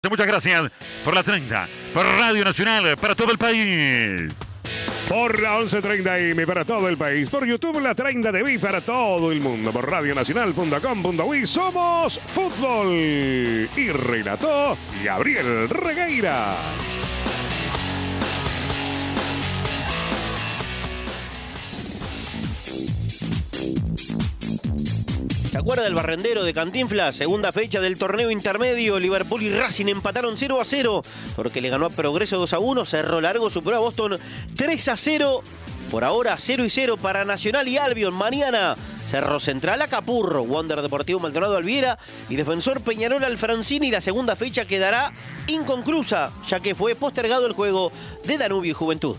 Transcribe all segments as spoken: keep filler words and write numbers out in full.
Muchas gracias por la treinta, por Radio Nacional, para todo el país. Por la once treinta M para todo el país. Por YouTube la treinta T V para todo el mundo. Por radionacional punto com punto uy. Somos Fútbol. Y relató Gabriel Regueira. ¿Se acuerda del barrendero de Cantinflas? Segunda fecha del torneo intermedio. Liverpool y Racing empataron cero a cero. Porque le ganó a Progreso dos a uno. Cerro Largo superó a Boston tres a cero. Por ahora cero y cero para Nacional y Albion. Mañana Cerro Central Acapurro, Wander Deportivo Maldonado Alviera y Defensor Peñarol Alfrancini. La segunda fecha quedará inconclusa, ya que fue postergado el juego de Danubio y Juventud.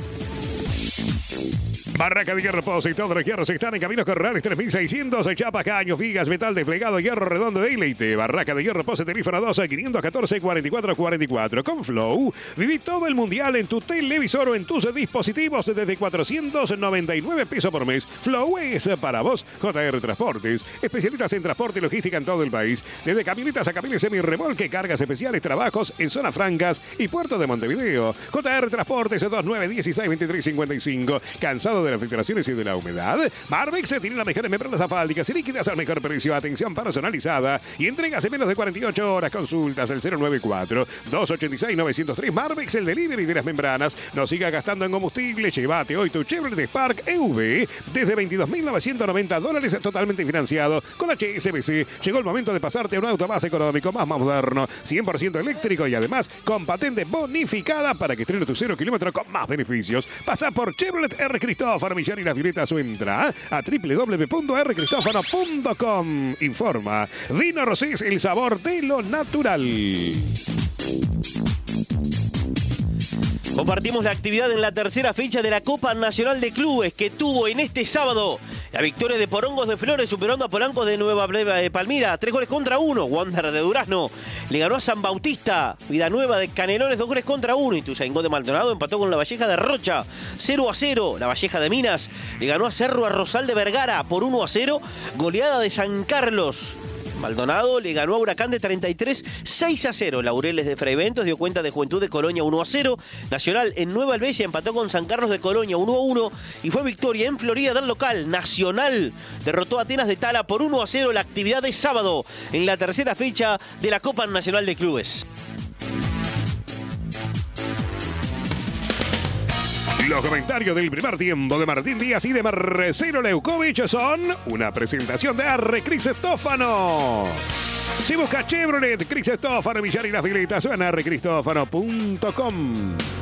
Barraca de Hierro Pozo y todos los hierros están en Caminos Corrales tres mil seiscientos, chapas, caños, vigas, metal desplegado, hierro redondo de Leite. Barraca de Hierro Pozo, teléfono doce, quinientos catorce, cuarenta y cuatro cuarenta y cuatro. Con Flow, viví todo el mundial en tu televisor o en tus dispositivos desde cuatrocientos noventa y nueve pesos por mes. Flow es para vos. J R Transportes, especialistas en transporte y logística en todo el país. Desde camionetas a camiones semi-remolque, cargas especiales, trabajos en zonas francas y puerto de Montevideo. J R Transportes, dos nueve uno seis dos tres cinco cinco. Cansado de las filtraciones y de la humedad. Marbex tiene las mejores membranas asfálticas y líquidas al mejor precio. Atención personalizada y entregas en menos de cuarenta y ocho horas. Consultas el cero nueve cuatro, dos ochenta y seis, nueve cero tres. Marbex, el delivery de las membranas. No siga gastando en combustible. Llévate hoy tu Chevrolet Spark E V desde veintidós mil novecientos noventa dólares, totalmente financiado con H S B C. Llegó el momento de pasarte a un auto más económico, más moderno, cien por ciento eléctrico y además con patente bonificada para que estrene tu cero kilómetro con más beneficios. Pasa por Chevrolet R. Cristófano Millán y la Violeta su entra a doble u doble u doble u punto r cristófano punto com. Informa. Vino Rosés, el sabor de lo natural. Compartimos la actividad en la tercera fecha de la Copa Nacional de Clubes que tuvo en este sábado la victoria de Porongos de Flores superando a Polancos de Nueva Palmira. Tres goles contra uno. Wander de Durazno le ganó a San Bautista. Vida Nueva de Canelones, dos goles contra uno. Ituzaingó de Maldonado empató con la Valleja de Rocha. cero a cero. La Valleja de Minas le ganó a Cerro Arrozal de Vergara por uno a cero. Goleada de San Carlos. Maldonado le ganó a Huracán de treinta y tres, seis a cero. Laureles de Fray Bentos dio cuenta de Juventud de Colonia uno a cero. Nacional en Nueva Albesia empató con San Carlos de Colonia uno a uno. Y fue victoria en Florida del local. Nacional derrotó a Atenas de Tala por uno a cero. La actividad de sábado en la tercera fecha de la Copa Nacional de Clubes. Los comentarios del primer tiempo de Martín Díaz y de Marcelo Leukovic son una presentación de Arre Cristófano. Si busca Chevrolet, Cristófano, Villar y las Violetas, suena arre cristófano punto com.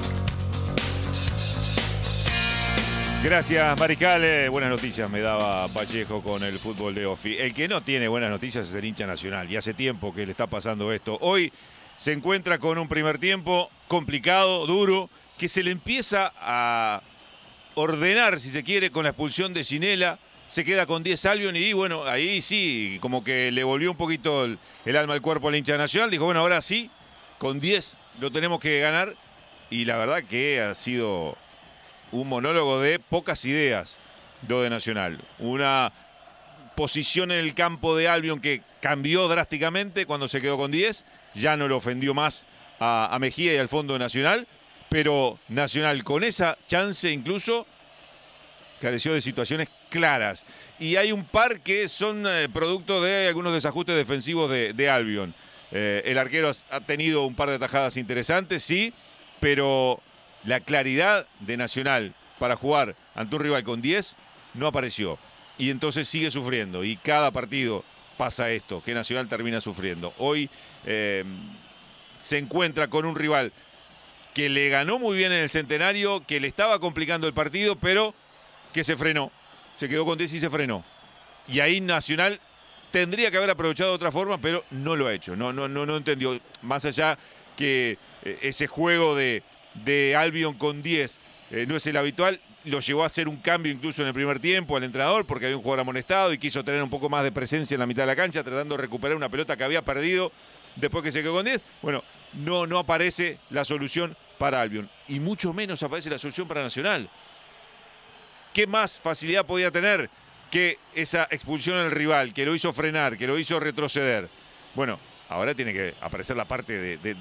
Gracias, Mariscal. Buenas noticias me daba Pacheco con el fútbol de Ofi. El que no tiene buenas noticias es el hincha Nacional. Y hace tiempo que le está pasando esto. Hoy se encuentra con un primer tiempo complicado, duro, que se le empieza a ordenar, si se quiere, con la expulsión de Ginela. Se queda con diez Albion y bueno, ahí sí, como que le volvió un poquito el, el alma al cuerpo al hincha Nacional. Dijo, bueno, ahora sí, con diez lo tenemos que ganar. Y la verdad que ha sido un monólogo de pocas ideas, lo de Nacional. Una posición en el campo de Albion que cambió drásticamente cuando se quedó con diez. Ya no le ofendió más a, a Mejía y al fondo de Nacional. Pero Nacional con esa chance incluso careció de situaciones claras. Y hay un par que son eh, producto de algunos desajustes defensivos de, de Albion. Eh, el arquero ha tenido un par de atajadas interesantes, sí, pero la claridad de Nacional para jugar ante un rival con diez no apareció. Y entonces sigue sufriendo. Y cada partido pasa esto, que Nacional termina sufriendo. Hoy eh, se encuentra con un rival que le ganó muy bien en el Centenario, que le estaba complicando el partido, pero que se frenó. Se quedó con diez y se frenó. Y ahí Nacional tendría que haber aprovechado de otra forma, pero no lo ha hecho. No, no, no, no entendió. Más allá que eh, ese juego de, de Albion con diez eh, no es el habitual, lo llevó a hacer un cambio incluso en el primer tiempo al entrenador, porque había un jugador amonestado y quiso tener un poco más de presencia en la mitad de la cancha, tratando de recuperar una pelota que había perdido después que se quedó con diez. Bueno, no, no aparece la solución para Albion. Y mucho menos aparece la solución para Nacional. ¿Qué más facilidad podía tener que esa expulsión al rival, que lo hizo frenar, que lo hizo retroceder? Bueno, Ahora tiene que aparecer la parte de, de,